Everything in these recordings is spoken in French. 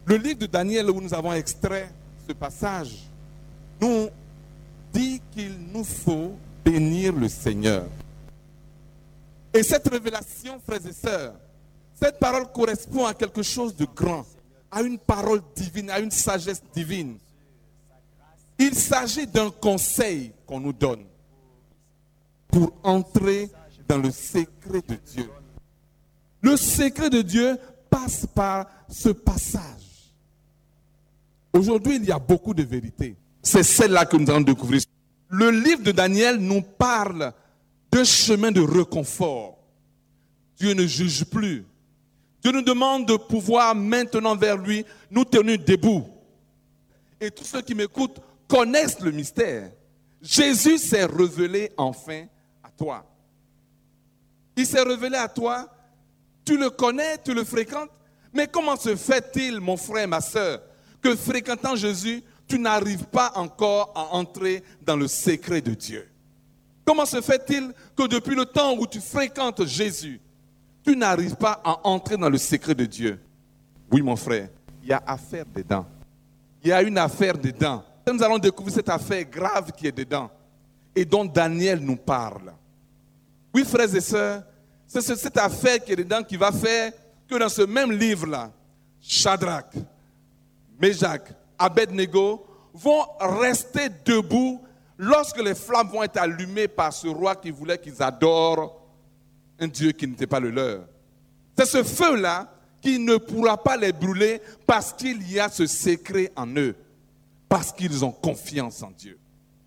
Le livre de Daniel où nous avons extrait ce passage nous dit qu'il nous faut bénir le Seigneur. Et cette révélation, frères et sœurs, cette parole correspond à quelque chose de grand, à une parole divine, à une sagesse divine. Il s'agit d'un conseil qu'on nous donne pour entrer dans le secret de Dieu. Le secret de Dieu passe par ce passage. Aujourd'hui, il y a beaucoup de vérités. C'est celle-là que nous allons découvrir. Le livre de Daniel nous parle d'un chemin de réconfort. Dieu ne juge plus. Dieu nous demande de pouvoir maintenant vers lui nous tenir debout. Et tous ceux qui m'écoutent connaissent le mystère. Jésus s'est révélé enfin à toi. Il s'est révélé à toi, tu le connais, tu le fréquentes, mais comment se fait-il, mon frère, ma soeur, que fréquentant Jésus, tu n'arrives pas encore à entrer dans le secret de Dieu? Comment se fait-il que depuis le temps où tu fréquentes Jésus, tu n'arrives pas à entrer dans le secret de Dieu? Oui, mon frère, il y a affaire dedans. Il y a une affaire dedans. Nous allons découvrir cette affaire grave qui est dedans et dont Daniel nous parle. Oui, frères et sœurs, c'est cette affaire qui est dedans qui va faire que dans ce même livre-là, Shadrach, Meshach, Abednego vont rester debout lorsque les flammes vont être allumées par ce roi qui voulait qu'ils adorent un Dieu qui n'était pas le leur. C'est ce feu-là qui ne pourra pas les brûler parce qu'il y a ce secret en eux, parce qu'ils ont confiance en Dieu.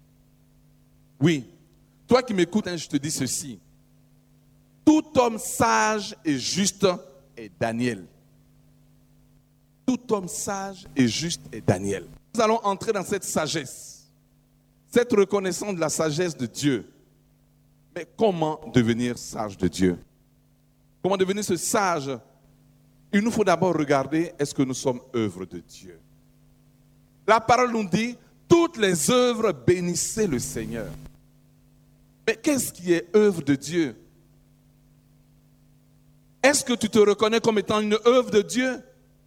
Oui, toi qui m'écoutes, je te dis ceci. Tout homme sage et juste est Daniel. Tout homme sage et juste est Daniel. Nous allons entrer dans cette sagesse, cette reconnaissance de la sagesse de Dieu. Mais comment devenir sage de Dieu? Comment devenir ce sage? Il nous faut d'abord regarder, est-ce que nous sommes œuvres de Dieu? La parole nous dit, toutes les œuvres bénissaient le Seigneur. Mais qu'est-ce qui est œuvre de Dieu? Est-ce que tu te reconnais comme étant une œuvre de Dieu?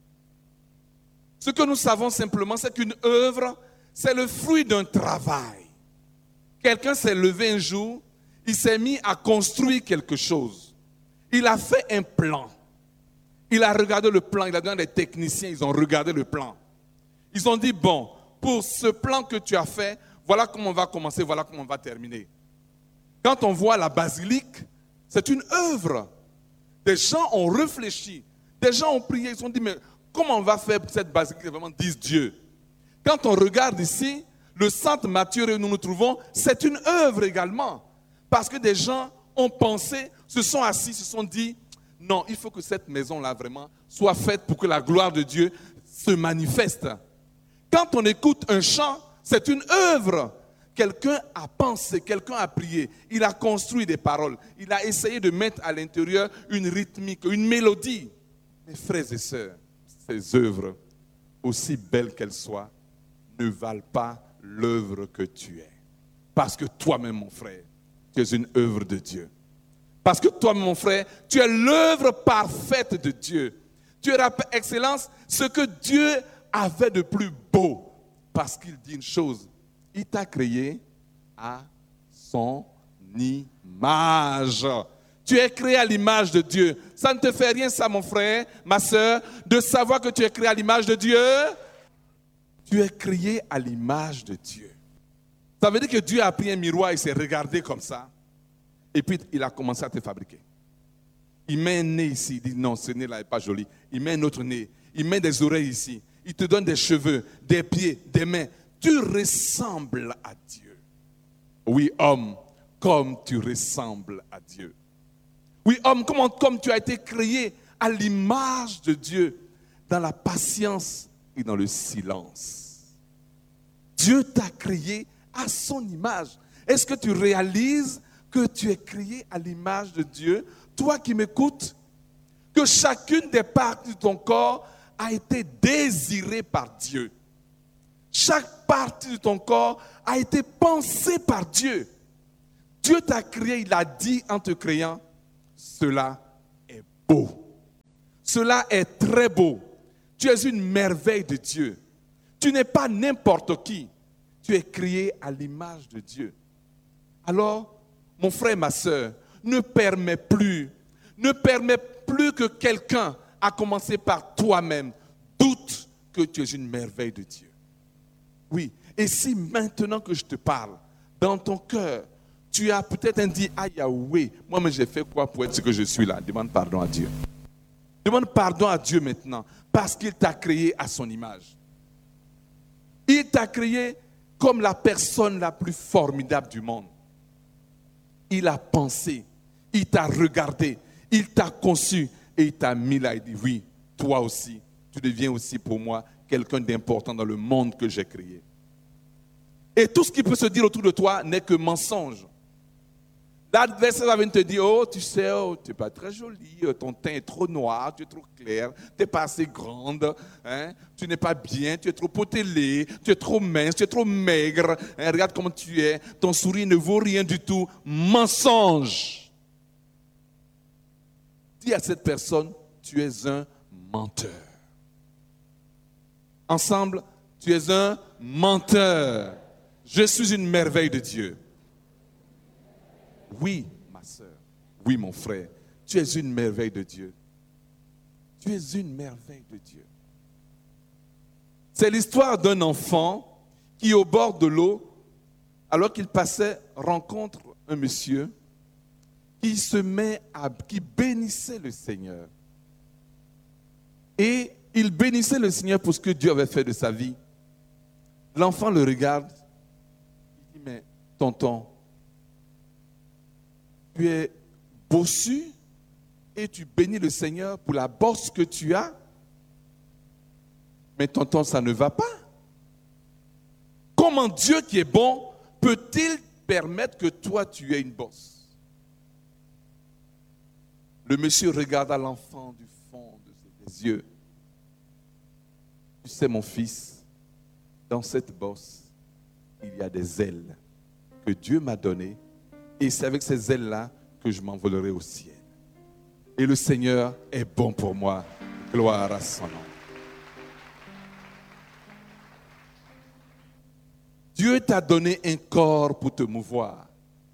Ce que nous savons simplement, c'est qu'une œuvre, c'est le fruit d'un travail. Quelqu'un s'est levé un jour, il s'est mis à construire quelque chose. Il a fait un plan. Il a regardé le plan, il a donné des techniciens, ils ont regardé le plan. Ils ont dit, bon, pour ce plan que tu as fait, voilà comment on va commencer, voilà comment on va terminer. Quand on voit la basilique, c'est une œuvre. Des gens ont réfléchi, des gens ont prié, ils se sont dit, mais comment on va faire pour cette basilique vraiment 10 dieux? Quand on regarde ici, le centre Matthieu où nous nous trouvons, c'est une œuvre également. Parce que des gens ont pensé, se sont assis, se sont dit, non, il faut que cette maison-là vraiment soit faite pour que la gloire de Dieu se manifeste. Quand on écoute un chant, c'est une œuvre. Quelqu'un a pensé, quelqu'un a prié, il a construit des paroles, il a essayé de mettre à l'intérieur une rythmique, une mélodie. Mes frères et sœurs, ces œuvres, aussi belles qu'elles soient, ne valent pas l'œuvre que tu es. Parce que toi-même, mon frère, tu es une œuvre de Dieu. Parce que toi, mon frère, tu es l'œuvre parfaite de Dieu. Tu es par excellence ce que Dieu avait de plus beau. Parce qu'il dit une chose, il t'a créé à son image. Tu es créé à l'image de Dieu. Ça ne te fait rien, ça, mon frère, ma soeur, de savoir que tu es créé à l'image de Dieu. Tu es créé à l'image de Dieu. Ça veut dire que Dieu a pris un miroir et s'est regardé comme ça. Et puis, il a commencé à te fabriquer. Il met un nez ici. Il dit, non, ce nez-là n'est pas joli. Il met un autre nez. Il met des oreilles ici. Il te donne des cheveux, des pieds, des mains. Tu ressembles à Dieu. Oui, homme, comme tu ressembles à Dieu. Oui, homme, comme tu as été créé à l'image de Dieu, dans la patience et dans le silence. Dieu t'a créé à son image. Est-ce que tu réalises que tu es créé à l'image de Dieu? Toi qui m'écoutes, que chacune des parties de ton corps a été désirée par Dieu. Chaque partie de ton corps a été pensée par Dieu. Dieu t'a créé, il a dit en te créant, cela est beau. Cela est très beau. Tu es une merveille de Dieu. Tu n'es pas n'importe qui. Tu es créé à l'image de Dieu. Alors, mon frère et ma soeur, ne permets plus que quelqu'un, à commencer par toi-même, doute que tu es une merveille de Dieu. Oui, et si maintenant que je te parle, dans ton cœur, tu as peut-être dit, ah Yahweh, moi j'ai fait quoi pour être ce que je suis là? Demande pardon à Dieu. Demande pardon à Dieu maintenant, parce qu'il t'a créé à son image. Il t'a créé comme la personne la plus formidable du monde. Il a pensé, il t'a regardé, il t'a conçu et il t'a mis là. Il dit, oui, toi aussi, tu deviens aussi pour moi quelqu'un d'important dans le monde que j'ai créé. Et tout ce qui peut se dire autour de toi n'est que mensonge. L'adversaire va venir te dire, oh, tu sais, oh, tu n'es pas très jolie, ton teint est trop noir, tu es trop clair, tu n'es pas assez grande, hein, tu n'es pas bien, tu es trop potelée, tu es trop mince, tu es trop maigre, hein, regarde comment tu es, ton sourire ne vaut rien du tout. Mensonge. Dis à cette personne, tu es un menteur. Ensemble, tu es un menteur. Je suis une merveille de Dieu. Oui, ma soeur, oui, mon frère, tu es une merveille de Dieu. Tu es une merveille de Dieu. C'est l'histoire d'un enfant qui, au bord de l'eau, alors qu'il passait, rencontre un monsieur qui bénissait le Seigneur. Et il bénissait le Seigneur pour ce que Dieu avait fait de sa vie. L'enfant le regarde, il dit, mais tonton, tu es bossu et tu bénis le Seigneur pour la bosse que tu as. Mais tonton, ça ne va pas. Comment Dieu qui est bon peut-il permettre que toi tu aies une bosse? Le monsieur regarda l'enfant du fond de ses yeux. Tu sais mon fils, dans cette bosse, il y a des ailes que Dieu m'a données. Et c'est avec ces ailes-là que je m'envolerai au ciel. Et le Seigneur est bon pour moi. Gloire à son nom. Dieu t'a donné un corps pour te mouvoir.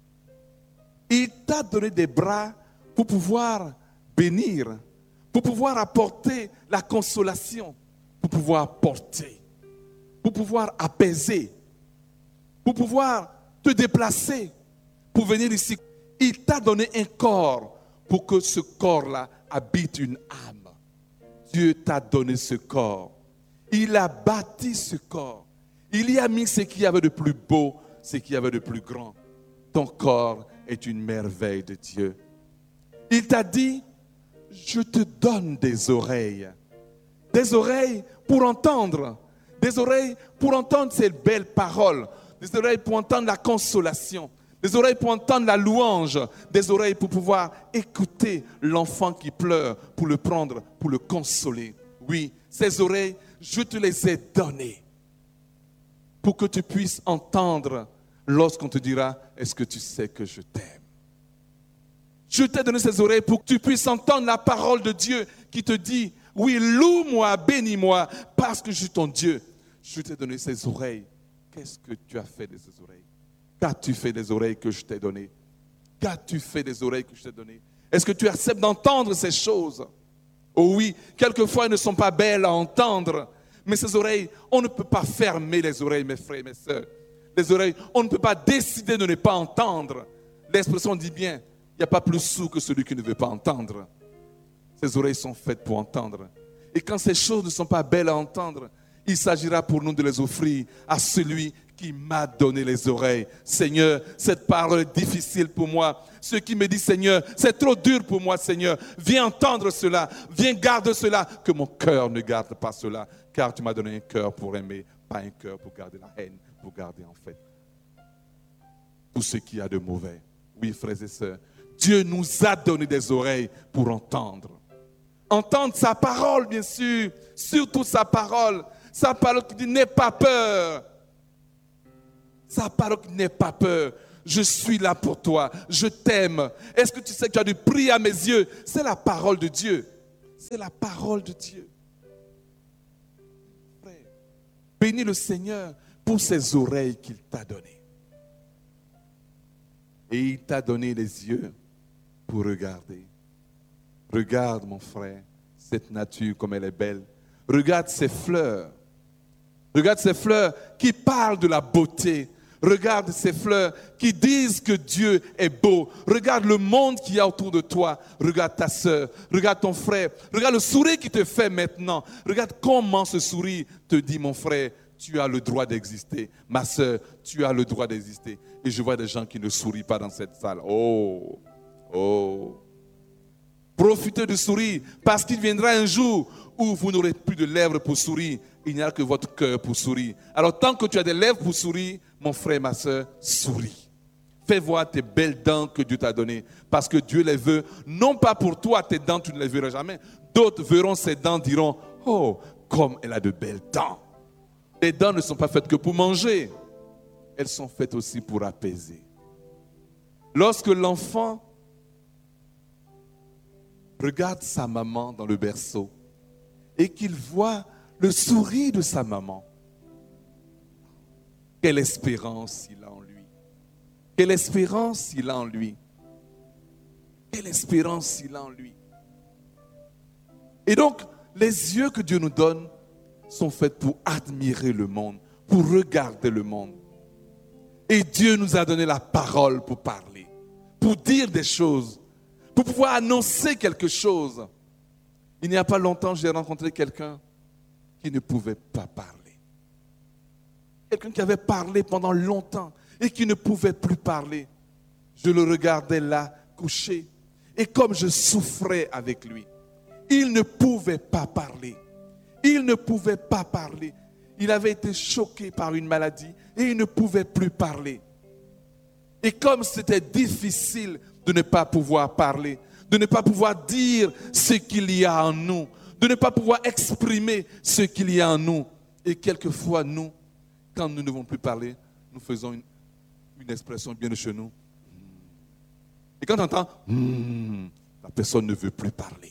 Il t'a donné des bras pour pouvoir bénir, pour pouvoir apporter la consolation, pour pouvoir porter, pour pouvoir apaiser, pour pouvoir te déplacer. Pour venir ici, il t'a donné un corps pour que ce corps-là habite une âme. Dieu t'a donné ce corps. Il a bâti ce corps. Il y a mis ce qu'il y avait de plus beau, ce qu'il y avait de plus grand. Ton corps est une merveille de Dieu. Il t'a dit, je te donne des oreilles. Des oreilles pour entendre. Des oreilles pour entendre ces belles paroles. Des oreilles pour entendre la consolation. Des oreilles pour entendre la louange, des oreilles pour pouvoir écouter l'enfant qui pleure, pour le prendre, pour le consoler. Oui, ces oreilles, je te les ai données pour que tu puisses entendre lorsqu'on te dira, est-ce que tu sais que je t'aime? Je t'ai donné ces oreilles pour que tu puisses entendre la parole de Dieu qui te dit, oui, loue-moi, bénis-moi, parce que je suis ton Dieu. Je t'ai donné ces oreilles. Qu'est-ce que tu as fait de ces oreilles? Qu'as-tu fait des oreilles que je t'ai données? Qu'as-tu fait des oreilles que je t'ai données? Est-ce que tu acceptes d'entendre ces choses? Oh oui, quelquefois elles ne sont pas belles à entendre, mais ces oreilles, on ne peut pas fermer les oreilles, mes frères et mes sœurs. Les oreilles, on ne peut pas décider de ne pas entendre. L'expression dit bien, il n'y a pas plus sourd que celui qui ne veut pas entendre. Ces oreilles sont faites pour entendre. Et quand ces choses ne sont pas belles à entendre, il s'agira pour nous de les offrir à celui qui m'a donné les oreilles. Seigneur, cette parole est difficile pour moi. Ceux qui me disent, Seigneur, c'est trop dur pour moi, Seigneur. Viens entendre cela. Viens garder cela. Que mon cœur ne garde pas cela. Car tu m'as donné un cœur pour aimer, pas un cœur pour garder la haine, pour garder en fait tout ce qu'il y a de mauvais. Oui, frères et sœurs, Dieu nous a donné des oreilles pour entendre. Entendre sa parole, bien sûr. Surtout sa parole. Sa parole qui dit, n'aie pas peur. Sa parole qui n'aie pas peur. Je suis là pour toi. Je t'aime. Est-ce que tu sais que tu as du prix à mes yeux? C'est la parole de Dieu. C'est la parole de Dieu. bénis le Seigneur pour ses oreilles qu'il t'a données. Et il t'a donné les yeux pour regarder. Regarde, mon frère, cette nature comme elle est belle. Regarde ces fleurs. Regarde ces fleurs qui parlent de la beauté. Regarde ces fleurs qui disent que Dieu est beau. Regarde le monde qu'il y a autour de toi. Regarde ta sœur. Regarde ton frère. Regarde le sourire qu'il te fait maintenant. Regarde comment ce sourire te dit, mon frère, tu as le droit d'exister. Ma sœur, tu as le droit d'exister. Et je vois des gens qui ne sourient pas dans cette salle. Oh, oh. Profitez du sourire parce qu'il viendra un jour où vous n'aurez plus de lèvres pour sourire. Il n'y a que votre cœur pour sourire. Alors tant que tu as des lèvres pour sourire, mon frère, ma soeur, souris. Fais voir tes belles dents que Dieu t'a données. Parce que Dieu les veut, non pas pour toi, tes dents, tu ne les verras jamais. D'autres verront ces dents, diront, oh, comme elle a de belles dents. Les dents ne sont pas faites que pour manger. Elles sont faites aussi pour apaiser. Lorsque l'enfant regarde sa maman dans le berceau et qu'il voit le sourire de sa maman, quelle espérance il a en lui. Quelle espérance il a en lui. Quelle espérance il a en lui. Et donc, les yeux que Dieu nous donne sont faits pour admirer le monde, pour regarder le monde. Et Dieu nous a donné la parole pour parler, pour dire des choses, pour pouvoir annoncer quelque chose. Il n'y a pas longtemps, j'ai rencontré quelqu'un qui ne pouvait pas parler. Quelqu'un qui avait parlé pendant longtemps et qui ne pouvait plus parler. Je le regardais là, couché. Et comme je souffrais avec lui, il ne pouvait pas parler. Il ne pouvait pas parler. Il avait été choqué par une maladie et il ne pouvait plus parler. Et comme c'était difficile de ne pas pouvoir parler, de ne pas pouvoir dire ce qu'il y a en nous, de ne pas pouvoir exprimer ce qu'il y a en nous. Et quelquefois, nous, quand nous ne pouvons plus parler, nous faisons une expression bien de chez nous. Et quand on entend, la personne ne veut plus parler.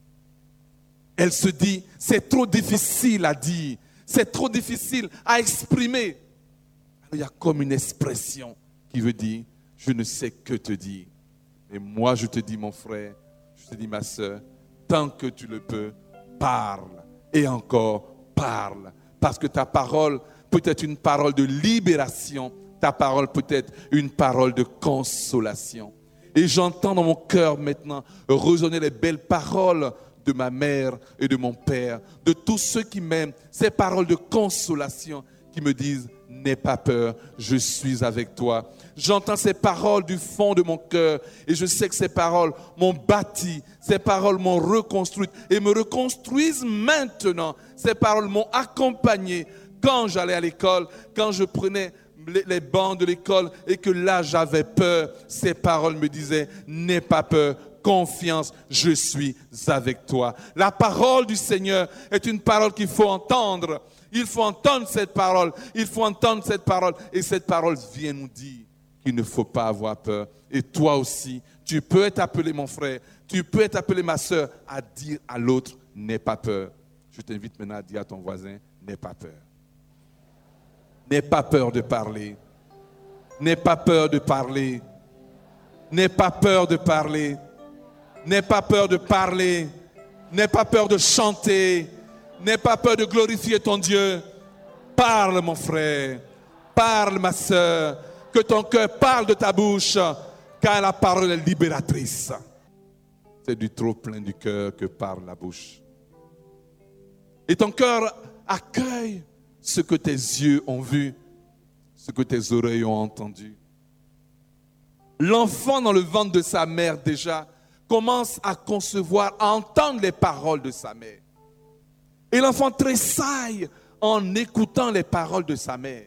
Elle se dit, c'est trop difficile à dire, c'est trop difficile à exprimer. Alors, il y a comme une expression qui veut dire, je ne sais que te dire. Et moi, je te dis, mon frère, je te dis, ma soeur, tant que tu le peux, parle. Et encore, parle. Parce que ta parole peut être une parole de libération. Ta parole peut être une parole de consolation. Et j'entends dans mon cœur maintenant résonner les belles paroles de ma mère et de mon père, de tous ceux qui m'aiment. Ces paroles de consolation qui me disent, n'aie pas peur, je suis avec toi. J'entends ces paroles du fond de mon cœur et je sais que ces paroles m'ont bâti, ces paroles m'ont reconstruit et me reconstruisent maintenant. Ces paroles m'ont accompagné quand j'allais à l'école, quand je prenais les bancs de l'école et que là j'avais peur. Ces paroles me disaient, n'aie pas peur, confiance, je suis avec toi. La parole du Seigneur est une parole qu'il faut entendre. Il faut entendre cette parole. Il faut entendre cette parole. Et cette parole vient nous dire qu'il ne faut pas avoir peur. Et toi aussi, tu peux être appelé mon frère, tu peux être appelé ma soeur à dire à l'autre, n'aie pas peur. Je t'invite maintenant à dire à ton voisin, n'aie pas peur. N'aie pas peur de parler. N'aie pas peur de parler. N'aie pas peur de parler. N'aie pas peur de parler. N'aie pas peur de chanter. N'aie pas peur de glorifier ton Dieu. Parle, mon frère. Parle, ma soeur. Que ton cœur parle de ta bouche, car la parole est libératrice. C'est du trop plein du cœur que parle la bouche. Et ton cœur accueille ce que tes yeux ont vu, ce que tes oreilles ont entendu. L'enfant dans le ventre de sa mère déjà commence à concevoir, à entendre les paroles de sa mère. Et l'enfant tressaille en écoutant les paroles de sa mère.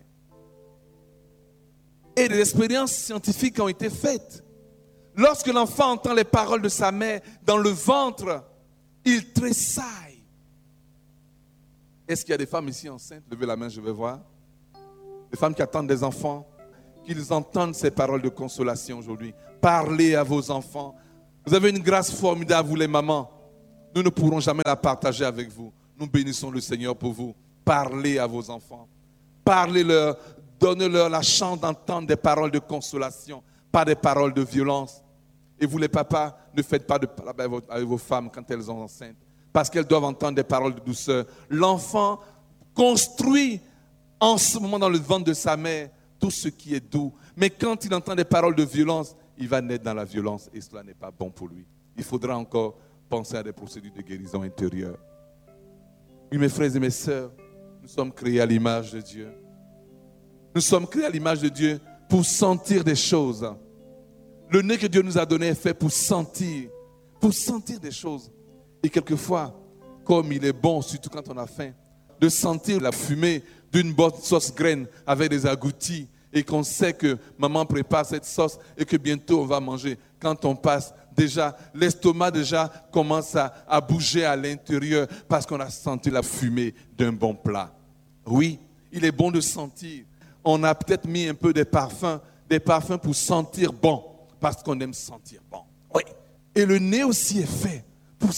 Et des expériences scientifiques ont été faites. Lorsque l'enfant entend les paroles de sa mère dans le ventre, il tressaille. Est-ce qu'il y a des femmes ici enceintes? Levez la main, je vais voir. Des femmes qui attendent des enfants, qu'ils entendent ces paroles de consolation aujourd'hui. Parlez à vos enfants. Vous avez une grâce formidable, vous les mamans. Nous ne pourrons jamais la partager avec vous. Nous bénissons le Seigneur pour vous. Parlez à vos enfants. Parlez-leur, donnez-leur la chance d'entendre des paroles de consolation, pas des paroles de violence. Et vous les papas, ne faites pas de parabole avec vos femmes quand elles sont enceintes, parce qu'elles doivent entendre des paroles de douceur. L'enfant construit en ce moment dans le ventre de sa mère tout ce qui est doux. Mais quand il entend des paroles de violence, il va naître dans la violence et cela n'est pas bon pour lui. Il faudra encore penser à des procédures de guérison intérieure. Oui, mes frères et mes sœurs, nous sommes créés à l'image de Dieu. Nous sommes créés à l'image de Dieu pour sentir des choses. Le nez que Dieu nous a donné est fait pour sentir des choses. Et quelquefois, comme il est bon, surtout quand on a faim, de sentir la fumée d'une bonne sauce graine avec des agoutis et qu'on sait que maman prépare cette sauce et que bientôt on va manger. Quand on passe, déjà, l'estomac déjà commence à bouger à l'intérieur parce qu'on a senti la fumée d'un bon plat. Oui, il est bon de sentir. On a peut-être mis un peu des parfums pour sentir bon, parce qu'on aime sentir bon. Oui. Et le nez aussi est fait pour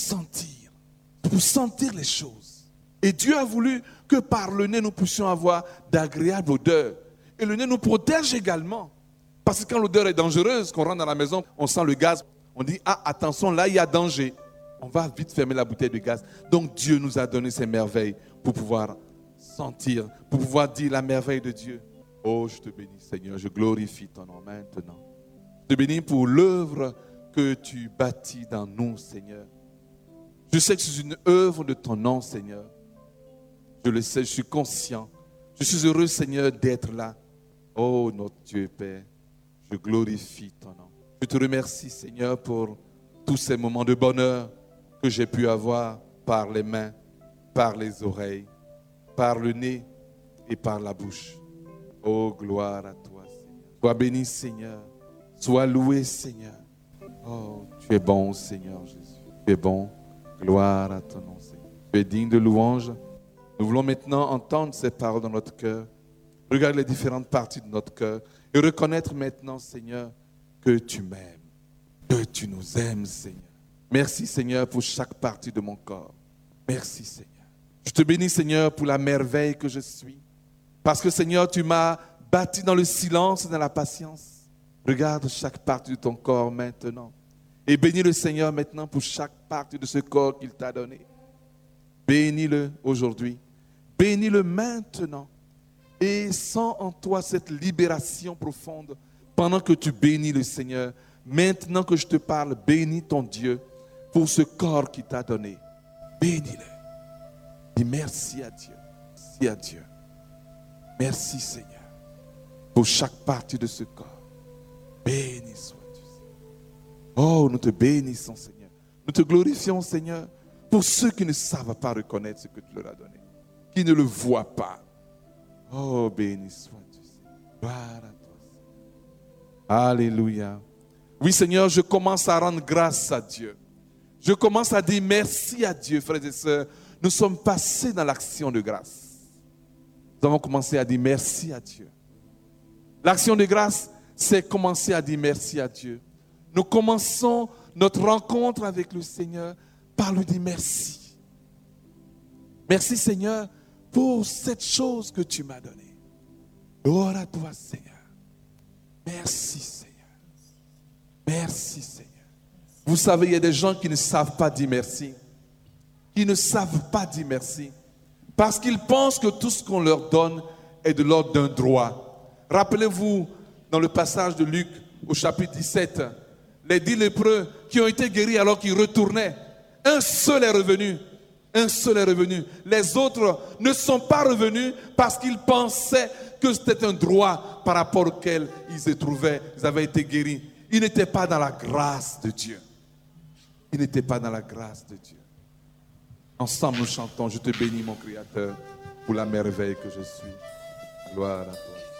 sentir les choses. Et Dieu a voulu que par le nez, nous puissions avoir d'agréables odeurs. Et le nez nous protège également. Parce que quand l'odeur est dangereuse, qu'on rentre dans la maison, on sent le gaz, on dit, ah, attention, là, il y a danger. On va vite fermer la bouteille de gaz. Donc Dieu nous a donné ces merveilles pour pouvoir sentir, pour pouvoir dire la merveille de Dieu. Oh, je te bénis, Seigneur, je glorifie ton nom maintenant. Je te bénis pour l'œuvre que tu bâtis dans nous, Seigneur. Je sais que c'est une œuvre de ton nom, Seigneur. Je le sais, je suis conscient. Je suis heureux, Seigneur, d'être là. Oh, notre Dieu Père, je glorifie ton nom. Je te remercie, Seigneur, pour tous ces moments de bonheur que j'ai pu avoir par les mains, par les oreilles, par le nez et par la bouche. Oh, gloire à toi, Seigneur. Sois béni, Seigneur. Sois loué, Seigneur. Oh, tu es bon, Seigneur Jésus. Tu es bon. Gloire à ton nom, Seigneur. Tu es digne de louange. Nous voulons maintenant entendre ces paroles dans notre cœur. Regarde les différentes parties de notre cœur et reconnaître maintenant, Seigneur, que tu m'aimes, que tu nous aimes, Seigneur. Merci, Seigneur, pour chaque partie de mon corps. Merci, Seigneur. Je te bénis, Seigneur, pour la merveille que je suis. Parce que, Seigneur, tu m'as bâti dans le silence et dans la patience. Regarde chaque partie de ton corps maintenant. Et bénis le Seigneur maintenant pour chaque partie de ce corps qu'il t'a donné. Bénis-le aujourd'hui. Bénis-le maintenant. Et sens en toi cette libération profonde pendant que tu bénis le Seigneur. Maintenant que je te parle, bénis ton Dieu pour ce corps qu'il t'a donné. Bénis-le. Dis merci à Dieu. Merci à Dieu. Merci Seigneur pour chaque partie de ce corps. Béni sois-tu. Oh, nous te bénissons Seigneur. Nous te glorifions Seigneur pour ceux qui ne savent pas reconnaître ce que tu leur as donné, qui ne le voient pas. Oh, béni sois-tu Seigneur. Gloire à toi Seigneur. Alléluia. Oui Seigneur, je commence à rendre grâce à Dieu. Je commence à dire merci à Dieu, frères et sœurs. Nous sommes passés dans l'action de grâce. Nous avons commencé à dire merci à Dieu. L'action de grâce, c'est commencer à dire merci à Dieu. Nous commençons notre rencontre avec le Seigneur par lui dire merci. Merci Seigneur pour cette chose que tu m'as donnée. Gloire à toi Seigneur. Merci Seigneur. Merci Seigneur. Vous savez, il y a des gens qui ne savent pas dire merci. Qui ne savent pas dire merci. Parce qu'ils pensent que tout ce qu'on leur donne est de l'ordre d'un droit. Rappelez-vous, dans le passage de Luc, au chapitre 17, les 10 lépreux qui ont été guéris alors qu'ils retournaient. Un seul est revenu. Un seul est revenu. Les autres ne sont pas revenus parce qu'ils pensaient que c'était un droit par rapport auquel ils se trouvaient. Ils avaient été guéris. Ils n'étaient pas dans la grâce de Dieu. Ils n'étaient pas dans la grâce de Dieu. Ensemble, nous chantons, je te bénis, mon Créateur, pour la merveille que je suis. Gloire à toi.